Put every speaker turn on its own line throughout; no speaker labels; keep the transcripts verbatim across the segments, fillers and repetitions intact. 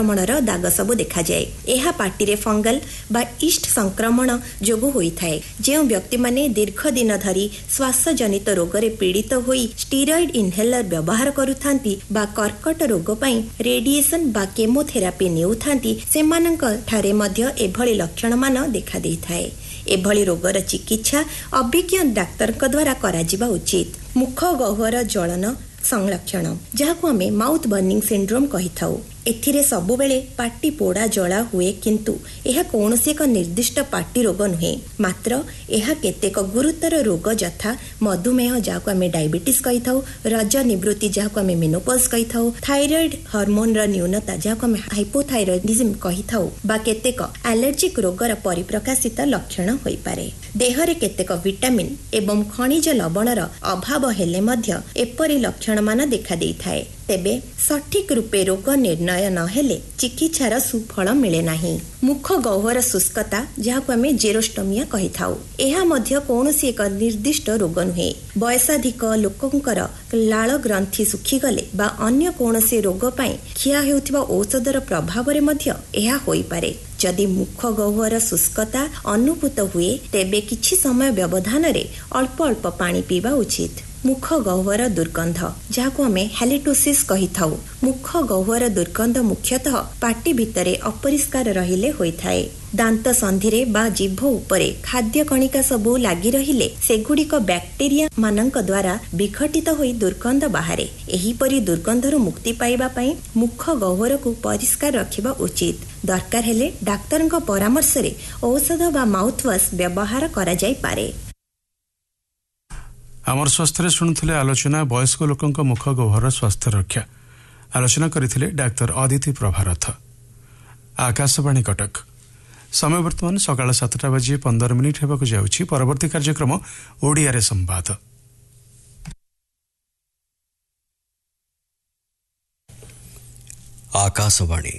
संक्रमणर दाग सबु देखा जाए। एहा पार्टी फंगल बा ईस्ट संक्रमण जोगु होइथाए। जेउ व्यक्ति माने दीर्घ दिन धरी श्वास जनित रोग रे पीड़ित होई स्टेरॉइड इनहेलर व्यवहार करुथांती बा कर्कट रोग पई रेडिएशन बा केमोथेरापी नेउथांती सेमानंक ठारे मध्य एभଳି लक्षण मान देखा देइथाए। एभଳି रोगर चिकित्सा अभिज्ञ डाक्तर द्वारा करा जिबा उचित। मुख गह्वर जलन संलक्षण जहाको आमे माउथ बर्निंग सिंड्रोम कहि थाउ। एथिरे सबु बेले पाटी पोड़ा जला हुए किंतु एहा कौनसी एक निर्दिष्ट पाटी रोग नुहे, मात्र एहा केतेक गुरुतर रोग यथा मधुमेह जहाको आमे डायबिटीज कहि थाउ, रज निवृत्ति जहाको आमे मेनोपॉज कहि थाउ, थायराइड हार्मोन र न्यूनता जहाको आमे हाइपोथायरॉइडिज्म कहि थाउ बा केतेक एलर्जिक रोगर परिप्रकाशित लक्षण होई पारे। देहरे केतेक विटामिन एवं खनिज लवणर अभाव हेले मध्य एपरि लक्षण मान देखा देइथाए। तेबे सठिक रूपे रोग निर्णय न हेले चिकित्सार सुफल मिले नाही। मुख गह्वर शुष्कता जहाको आमे जेरोस्टोमिया कहि थाउ, एहा मध्य कौनसी एक निर्दिष्ट रोग नुहे। वयसाधिक लोकंकर लाल ग्रंथि सुखी गले बा अन्य कौनसी रोग पई खिया हेउथिबा औषधर प्रभाव रे मध्य एहा होई पारे। जदि मुख गह्वर शुष्कता अनुभूत हुए तेबे किछि समय व्यवधान रे अल्प अल्प पानी पीवा उचित। मुख गह्वर दुर्गंध जहाको आमे हैलिटोसिस कहि थाउ। मुख गह्वर दुर्गंध मुख्यतः पाटी भितरे अपरिष्कार रहिले होइथाए। दांत संधिरे बा जीभ उपरे खाद्य कणिका सबु लागि रहिले सेगुड़िक बैक्टेरिया मानक द्वारा विघटित होई दुर्गंध बाहारे। एही परि दुर्गंधरु मुक्ति पाइबा पई मुख गह्वर को परिष्कार रखिबा उचित। दरकार हेले डाक्तरक परामर्श रे औषध बा माउथ वाश व्यवहार करा जाय पारे।
आमर स्वास्थ्य शुणुले आलोचना वयस्क लोकंक मुख गह्वर स्वास्थ्य रक्षा आलोचना करथिले डाक्टर अदिति प्रभारथ। आकाशवाणी कटक समय वर्तमान सकाळ सातटा बजे पंदर मिनिट हेबाकु जाउछि। परवर्ती कार्यक्रम ओडिया रे संवाद।
आकाशवाणी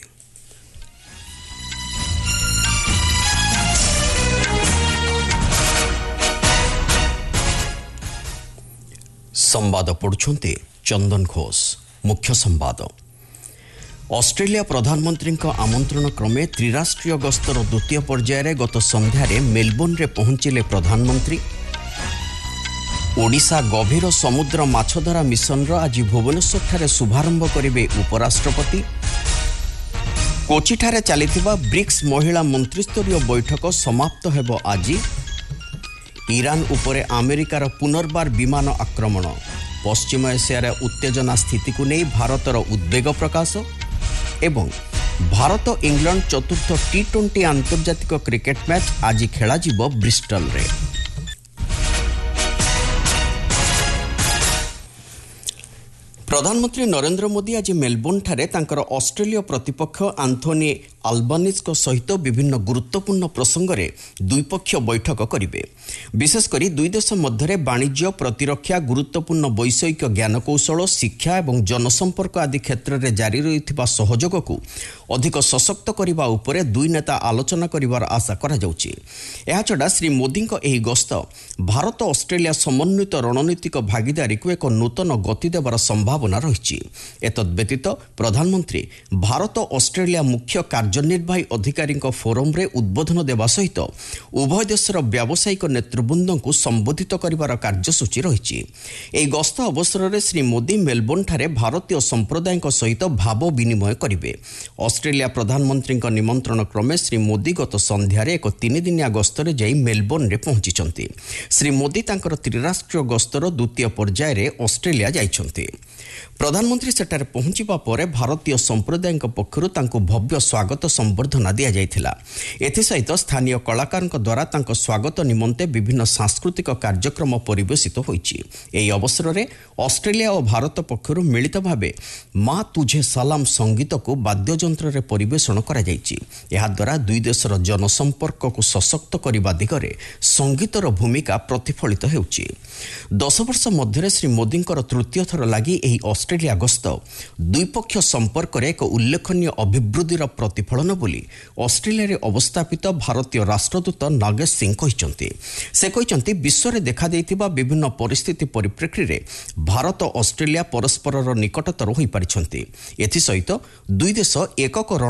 संवाद पढ़ुछन्ते चंदन घोष। मुख्य संवाद। ऑस्ट्रेलिया प्रधानमंत्री आमंत्रण क्रमे त्रिराष्ट्रीय गस्तर द्वितीय पर्यायर गत संध्यारे मेलबोर्न रे पहुंचिले प्रधानमंत्री। ओडिशा गभीर समुद्र माछधरा मिशन रो आज भुवनेश्वर ठारे शुभारंभ करिवे उपराष्ट्रपति। कोची ठारे चलिथिबा ब्रिक्स महिला मंत्रिस्तरीय बैठक समाप्त हेबो आज। ईरान उपरे अमेरिकार पुनर्बार विमान आक्रमण। पश्चिम एशियार उत्तेजना स्थिति को नहीं भारतर उद्वेग प्रकाश। एवं भारत इंग्लैंड चतुर्थ टी ट्वेंटी आंतर्जातिक क्रिकेट मैच आज खेला जिवो ब्रिस्टल रे। प्रधानमंत्री नरेंद्र मोदी आज मेलबोर्न ठारे तांकर ऑस्ट्रेलिया प्रतिपक्ष आंथोनी अल्बानीज को सहित विभिन्न गुरुत्वपूर्ण प्रसंग रे द्विपक्षीय बैठक करिवे। विशेषकर दुई देश मध्य वाणिज्य, प्रतिरक्षा, गुरुत्वपूर्ण वैषयिक ज्ञानकौशल, शिक्षा एवं जनसंपर्क आदि क्षेत्र में जारी रहिथिबा सहयोग को अधिक सशक्त करने उपरे दुई नेता आलोचना करिवार आशा करा जाउछि। एहा छडा श्री मोदी एही गस्त भारत ऑस्ट्रेलिया समन्वित रणनीतिक भागीदारी को एक नूतन गति देवार संभावना रही। एतद व्यतीत प्रधानमंत्री भारत ऑस्ट्रेलिया मुख्य कार्यनिर्वाही अधिकारी फोरम रे उद्बोधन देवा सहित उभय देशर व्यावसायिक नेतृवृंद को संबोधित करिवार कार्यसूची रही। एही गस्त अवसर में श्री मोदी मेलबोर्न ठारे भारतीय संप्रदाय सहित भाव विनिमय करिवे। ऑस्ट्रेलिया प्रधानमंत्री निमंत्रण क्रमे श्री मोदी गत संध्यार एक तीन दिनिया गस्तरे जाई मेलबोर्न रे पहुंची। श्री मोदी तांकर त्रिराष्ट्रीय गस्तर द्वितीय पर्यायर ऑस्ट्रेलिया जाइछन्ति। प्रधानमंत्री सेठारे पहुंचीबा परे भारतीय संप्रदाय पक्षरु तांको भव्य स्वागत संबर्धना दिया जायथिला। एथिसहित स्थानीय कलाकारक द्वारा तांको स्वागत निमंते विभिन्न सांस्कृतिक कार्यक्रम परिवेशित होईछि। एही अवसर रे ऑस्ट्रेलिया और भारत पक्षरु मिलित भावे मां तुझे सलाम संगीत को वाद्ययंत्र रे परिवेषण करा जायछि। एहा द्वारा दुई देशर जनसंपर्क को सशक्त करबा दिगरे संगीतर भूमिका प्रतिफलित हेउछि। दस वर्ष मध्य श्री मोदींकर तृतीय थर लागि एही ऑस्ट्रेलिया गस्त द्विपक्षीय संपर्क रे एक उल्लेखनीय अभिवृद्धिर प्रतिफलन बोली ऑस्ट्रेलिया रे अवस्थापित भारतीय राष्ट्रदूत नागेश सिंह कहिसंती। से कहिसंती विश्व रे देखा देइतिबा विभिन्न परिस्थिति परिप्रेक्षी रे भारत ऑस्ट्रेलिया परस्परर निकटतर होई पारिसंती। एथि सहित दुई देश एकक